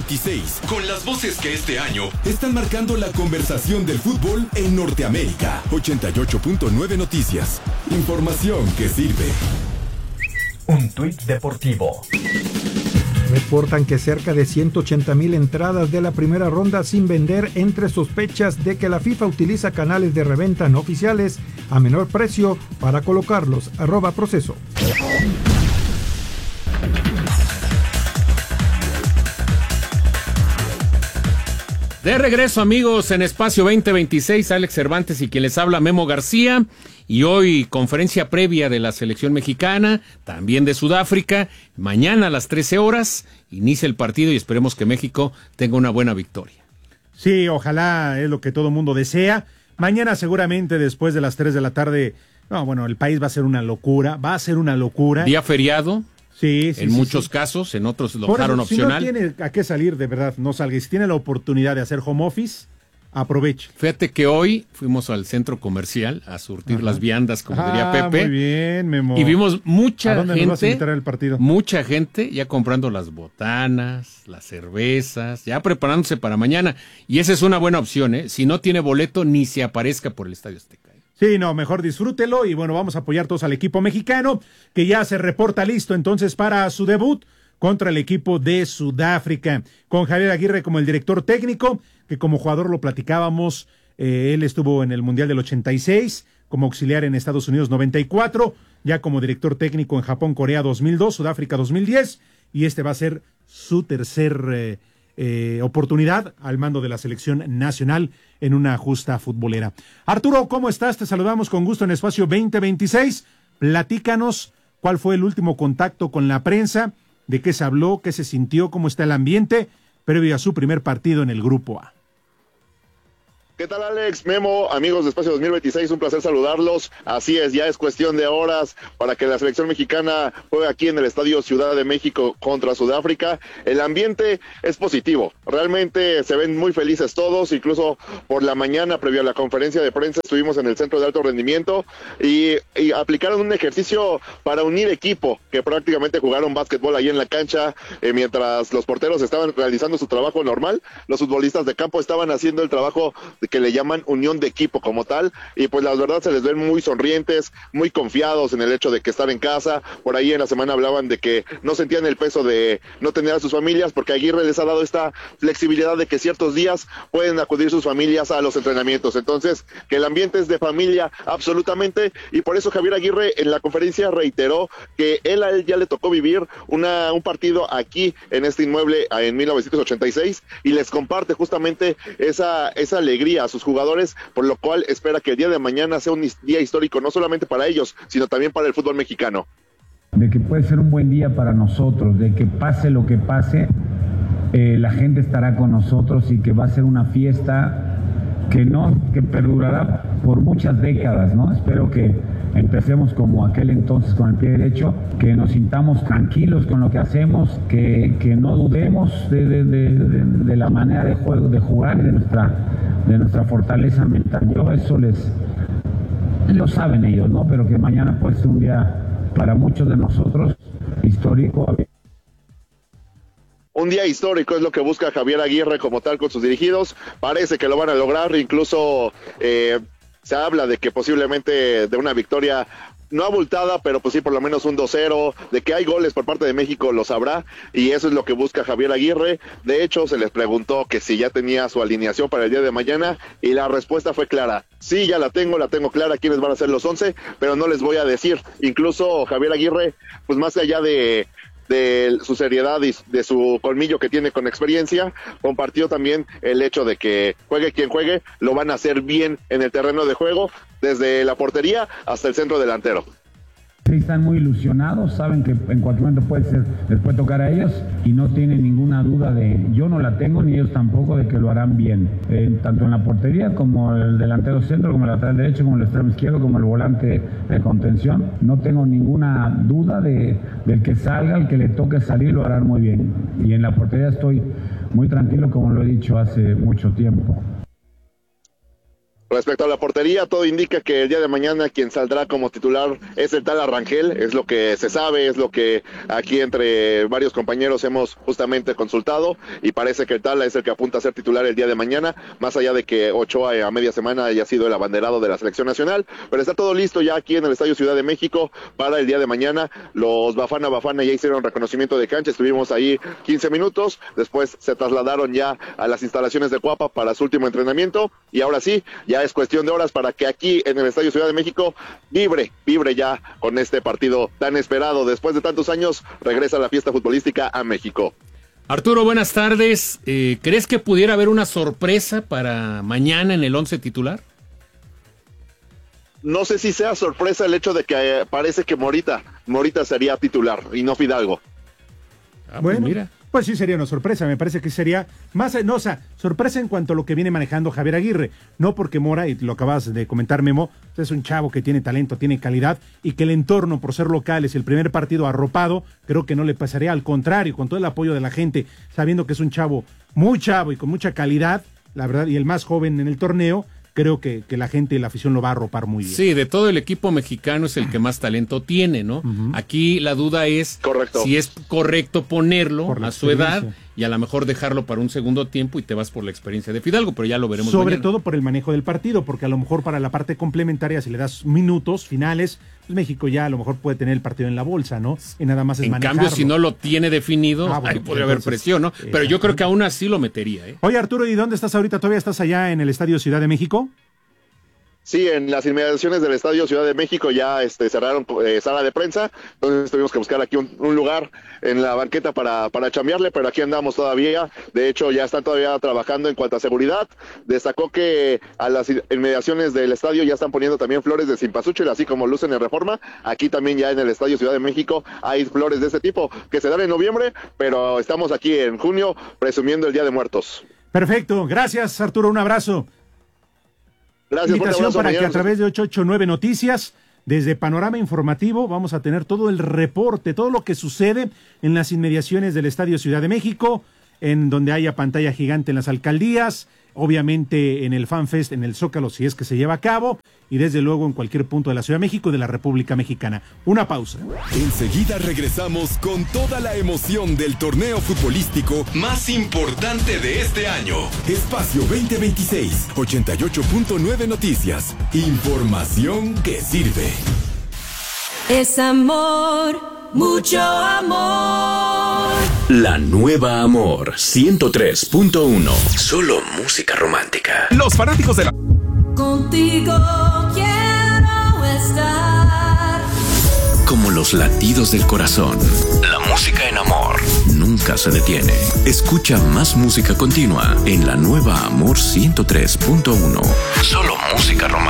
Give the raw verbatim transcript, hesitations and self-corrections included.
veintiséis, con las voces que este año están marcando la conversación del fútbol en Norteamérica. ochenta y ocho punto nueve Noticias. Información que sirve. Un tuit deportivo. Reportan que cerca de ciento ochenta mil entradas de la primera ronda sin vender, entre sospechas de que la FIFA utiliza canales de reventa no oficiales a menor precio para colocarlos. Arroba Proceso. De regreso, amigos, en Espacio veinte veintiséis, Alex Cervantes y quien les habla, Memo García. Y hoy, conferencia previa de la selección mexicana, también de Sudáfrica. Mañana a las trece horas inicia el partido y esperemos que México tenga una buena victoria. Sí, ojalá, es lo que todo mundo desea. Mañana seguramente después de las tres de la tarde, no, bueno, el país va a ser una locura, va a ser una locura. Día feriado. Sí, sí, en sí, muchos sí. casos, en otros lo Por dejaron eso, opcional. Si no tiene a qué salir, de verdad, no salga. Y si tiene la oportunidad de hacer home office, aproveche. Fíjate que hoy fuimos al centro comercial a surtir Ajá. las viandas, como ah, diría Pepe. Muy bien, Memo. Y vimos mucha ¿A dónde gente, nos vas a invitar al partido? mucha gente ya comprando las botanas, las cervezas, ya preparándose para mañana. Y esa es una buena opción, ¿eh? Si no tiene boleto, ni se aparezca por el Estadio Azteca. Sí, no, mejor disfrútelo y bueno, vamos a apoyar todos al equipo mexicano que ya se reporta listo entonces para su debut contra el equipo de Sudáfrica, con Javier Aguirre como el director técnico, que como jugador lo platicábamos, eh, él estuvo en el Mundial del ochenta y seis, como auxiliar en Estados Unidos noventa y cuatro, ya como director técnico en Japón, Corea dos mil dos, Sudáfrica dos mil diez, y este va a ser su tercer eh, eh, oportunidad al mando de la selección nacional en una justa futbolera. Arturo, ¿cómo estás? Te saludamos con gusto en Espacio veinte veintiséis. Platícanos cuál fue el último contacto con la prensa, de qué se habló, qué se sintió, cómo está el ambiente previo a su primer partido en el Grupo A. ¿Qué tal, Alex, Memo, amigos de Espacio dos mil veintiséis? Un placer saludarlos. Así es, ya es cuestión de horas para que la selección mexicana juegue aquí en el Estadio Ciudad de México contra Sudáfrica. El ambiente es positivo, realmente se ven muy felices todos, incluso por la mañana, previo a la conferencia de prensa, estuvimos en el Centro de Alto Rendimiento y, y aplicaron un ejercicio para unir equipo, que prácticamente jugaron básquetbol ahí en la cancha, eh, mientras los porteros estaban realizando su trabajo normal, los futbolistas de campo estaban haciendo el trabajo de que le llaman unión de equipo como tal, y pues la verdad se les ven muy sonrientes, muy confiados en el hecho de que estar en casa. Por ahí en la semana hablaban de que no sentían el peso de no tener a sus familias, porque Aguirre les ha dado esta flexibilidad de que ciertos días pueden acudir sus familias a los entrenamientos, entonces que el ambiente es de familia absolutamente, y por eso Javier Aguirre en la conferencia reiteró que él a él ya le tocó vivir una, un partido aquí en este inmueble en mil novecientos ochenta y seis, y les comparte justamente esa, esa alegría a sus jugadores, por lo cual espera que el día de mañana sea un día histórico, no solamente para ellos, sino también para el fútbol mexicano. De que puede ser un buen día para nosotros, de que pase lo que pase, eh, la gente estará con nosotros y que va a ser una fiesta que no, que perdurará por muchas décadas, ¿no? Espero que empecemos como aquel entonces con el pie derecho, que nos sintamos tranquilos con lo que hacemos, que, que no dudemos de, de, de, de, de la manera de juego, de jugar y de nuestra, de nuestra fortaleza mental. Yo eso les, lo saben ellos, ¿no? Pero que mañana puede ser un día para muchos de nosotros histórico. Un día histórico es lo que busca Javier Aguirre como tal con sus dirigidos, parece que lo van a lograr, incluso eh, se habla de que posiblemente de una victoria no abultada, pero pues sí, por lo menos un dos cero, de que hay goles por parte de México, lo sabrá, y eso es lo que busca Javier Aguirre. De hecho, se les preguntó que si ya tenía su alineación para el día de mañana, y la respuesta fue clara: sí, ya la tengo, la tengo clara, quiénes van a ser los once, pero no les voy a decir. Incluso Javier Aguirre, pues más allá de de su seriedad y de su colmillo que tiene con experiencia, compartió también el hecho de que juegue quien juegue, lo van a hacer bien en el terreno de juego, desde la portería hasta el centro delantero. Sí, están muy ilusionados, saben que en cualquier momento puede ser, les puede tocar a ellos y no tienen ninguna duda de, yo no la tengo ni ellos tampoco, de que lo harán bien, eh, tanto en la portería como el delantero centro, como el lateral derecho, como el extremo izquierdo, como el volante de contención. No tengo ninguna duda de del que salga, el que le toque salir lo harán muy bien, y en la portería estoy muy tranquilo, como lo he dicho hace mucho tiempo. Respecto a la portería, todo indica que el día de mañana quien saldrá como titular es el tal Arrangel, es lo que se sabe, es lo que aquí entre varios compañeros hemos justamente consultado, y parece que el tal es el que apunta a ser titular el día de mañana, más allá de que Ochoa a media semana haya sido el abanderado de la selección nacional, pero está todo listo ya aquí en el Estadio Ciudad de México para el día de mañana. Los Bafana Bafana ya hicieron reconocimiento de cancha, estuvimos ahí quince minutos, después se trasladaron ya a las instalaciones de Cuapa para su último entrenamiento, y ahora sí, ya es cuestión de horas para que aquí en el Estadio Ciudad de México vibre, vibre ya con este partido tan esperado. Después de tantos años, regresa la fiesta futbolística a México. Arturo, buenas tardes. Eh, ¿Crees que pudiera haber una sorpresa para mañana en el once titular? No sé si sea sorpresa el hecho de que eh, parece que Morita, Morita sería titular y no Fidalgo. Ah, pues Bueno, mira. pues sí sería una sorpresa, me parece que sería más, no, o sea, sorpresa en cuanto a lo que viene manejando Javier Aguirre, no porque Mora, y lo acabas de comentar Memo, es un chavo que tiene talento, tiene calidad, y que el entorno, por ser locales, el primer partido arropado, creo que no le pasaría, al contrario, con todo el apoyo de la gente, sabiendo que es un chavo muy chavo y con mucha calidad, la verdad, y el más joven en el torneo, creo que, que la gente y la afición lo va a arropar muy bien. Sí, de todo el equipo mexicano es el que más talento tiene, ¿no? Uh-huh. Aquí la duda es correcto. Si es correcto ponerlo a su edad y a lo mejor dejarlo para un segundo tiempo y te vas por la experiencia de Fidalgo, pero ya lo veremos Sobre mañana. todo por el manejo del partido, porque a lo mejor para la parte complementaria, si le das minutos finales, pues México ya a lo mejor puede tener el partido en la bolsa, ¿no? Y nada más es en manejarlo. En cambio, si no lo tiene definido, ah, bueno, ahí podría haber presión, ¿no? Pero yo creo que aún así lo metería, ¿eh? Oye, Arturo, ¿y dónde estás ahorita? ¿Todavía estás allá en el Estadio Ciudad de México? Sí, en las inmediaciones del Estadio Ciudad de México ya este, cerraron eh, sala de prensa, entonces tuvimos que buscar aquí un, un lugar en la banqueta para, para chambearle, pero aquí andamos todavía. De hecho, ya están todavía trabajando en cuanto a seguridad. Destacó que a las inmediaciones del estadio ya están poniendo también flores de cempasúchil, así como lucen en Reforma. Aquí también ya en el Estadio Ciudad de México hay flores de este tipo que se dan en noviembre, pero estamos aquí en junio presumiendo el Día de Muertos. Perfecto, gracias Arturo, un abrazo. Gracias. Invitación abrazo, para mañana. que a través de ocho ocho nueve Noticias, desde Panorama Informativo, vamos a tener todo el reporte, todo lo que sucede en las inmediaciones del Estadio Ciudad de México, en donde haya pantalla gigante en las alcaldías, obviamente en el FanFest, en el Zócalo, si es que se lleva a cabo, y desde luego en cualquier punto de la Ciudad de México y de la República Mexicana. Una pausa. Enseguida regresamos con toda la emoción del torneo futbolístico más importante de este año. Espacio veinte veintiséis, ochenta y ocho punto nueve Noticias. Información que sirve. Es amor, mucho amor. La nueva Amor ciento tres punto uno. Solo música romántica. Los fanáticos de la... Contigo quiero estar. Como los latidos del corazón. La música en amor nunca se detiene. Escucha más música continua en la nueva Amor ciento tres punto uno. Solo música romántica.